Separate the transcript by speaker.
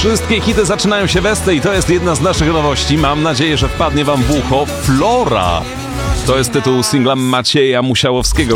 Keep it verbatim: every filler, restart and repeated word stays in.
Speaker 1: Wszystkie hity zaczynają się w S i to jest jedna z naszych nowości. Mam nadzieję, że wpadnie wam w ucho. Flora. To jest tytuł singla Macieja Musiałowskiego,